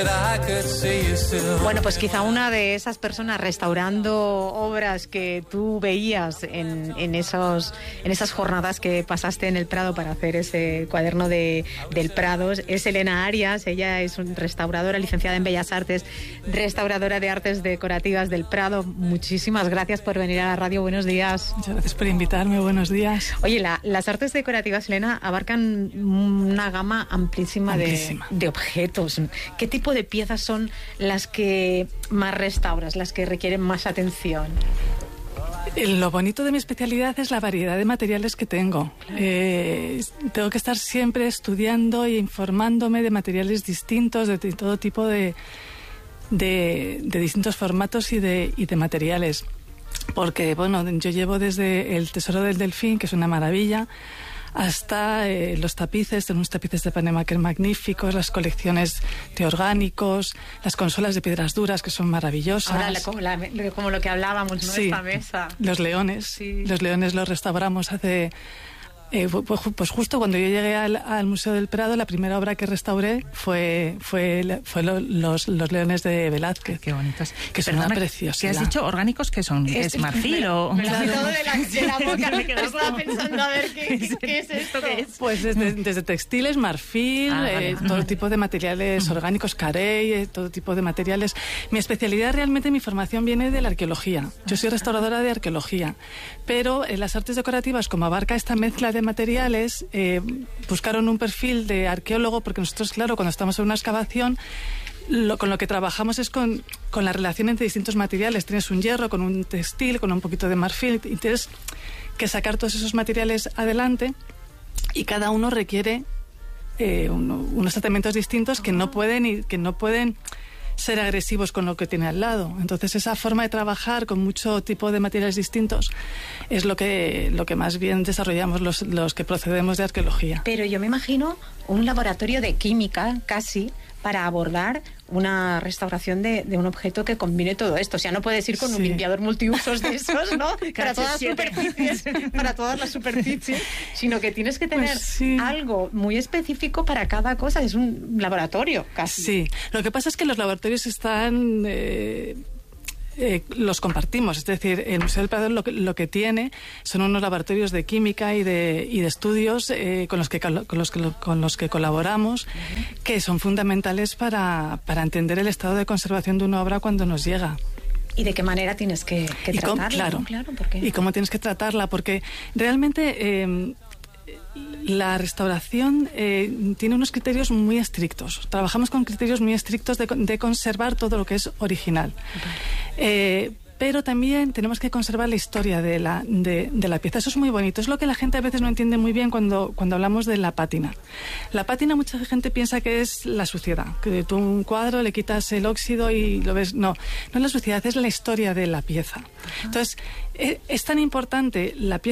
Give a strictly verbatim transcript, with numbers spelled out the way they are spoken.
Bueno, pues quizá una de esas personas restaurando obras que tú veías en, en, esos, en esas jornadas que pasaste en el Prado para hacer ese cuaderno de, del Prado es Elena Arias. Ella es una restauradora, licenciada en Bellas Artes, restauradora de artes decorativas del Prado. Muchísimas gracias por venir a la radio. Buenos días. Muchas gracias por invitarme. Buenos días. Oye, la, las artes decorativas, Elena, abarcan una gama amplísima, amplísima. De, de objetos. ¿Qué tipo de piezas son las que más restauras, las que requieren más atención? Lo bonito de mi especialidad es la variedad de materiales que tengo. Claro. Eh, tengo que estar siempre estudiando e informándome de materiales distintos, de, de todo tipo de, de, de distintos formatos y de, y de materiales. Porque, bueno, yo llevo desde el Tesoro del Delfín, que es una maravilla, hasta eh, los tapices, tenemos tapices de Panemaker magníficos, las colecciones de orgánicos, las consolas de piedras duras que son maravillosas. Ahora, como, la, como lo que hablábamos, ¿no? Sí, Esta mesa. Los leones, sí. Los leones los restauramos hace... Eh, pues, pues justo cuando yo llegué al, al Museo del Prado, la primera obra que restauré fue fue, fue lo, los, los leones de Velázquez. Qué bonitos. Que son una preciosidad. ¿Qué has dicho? ¿Orgánicos qué son? ¿Es, ¿Es marfil o...? Me lo has quitado de la, de la boca. Me estaba pensando a ver qué, qué, qué es esto. ¿Qué es? Pues desde, desde textiles, marfil, ah, vale. eh, todo tipo de materiales orgánicos, carey, eh, todo tipo de materiales. Mi especialidad realmente, mi formación viene de la arqueología. Yo soy restauradora de arqueología. Pero en las artes decorativas, como abarca esta mezcla de materiales, eh, buscaron un perfil de arqueólogo, porque nosotros, claro, cuando estamos en una excavación, lo, con lo que trabajamos es con, con la relación entre distintos materiales. Tienes un hierro con un textil, con un poquito de marfil, y tienes que sacar todos esos materiales adelante, y cada uno requiere eh, uno, unos tratamientos distintos que no pueden y que no pueden ser agresivos con lo que tiene al lado. Entonces esa forma de trabajar con mucho tipo de materiales distintos es lo que, lo que más bien desarrollamos los, los que procedemos de arqueología. Pero yo me imagino un laboratorio de química casi para abordar una restauración de, de un objeto que combine todo esto. O sea, no puedes ir con sí. un limpiador multiusos de esos, ¿no? Para todas las superficies, para todas las superficies, sino que tienes que tener pues sí. algo muy específico para cada cosa. Es un laboratorio casi. Sí, lo que pasa es que los laboratorios están... Eh, Eh, los compartimos, es decir, el Museo del Prado lo que, lo que tiene son unos laboratorios de química y de, y de estudios eh, con los que con los que con los que colaboramos, uh-huh. que son fundamentales para, para entender el estado de conservación de una obra cuando nos llega. ¿Y de qué manera tienes que, que tratarla? Cómo, claro, ¿no? Claro, ¿por qué? Y cómo tienes que tratarla, porque realmente eh, la restauración eh, tiene unos criterios muy estrictos. Trabajamos con criterios muy estrictos de, de conservar todo lo que es original. Okay. Eh, pero también tenemos que conservar la historia de la, de, de la pieza. Eso es muy bonito. Es lo que la gente a veces no entiende muy bien cuando, cuando hablamos de la pátina. La pátina, mucha gente piensa que es la suciedad. Que tú un cuadro le quitas el óxido y lo ves. No, no es la suciedad, es la historia de la pieza. Entonces, es, es tan importante la pieza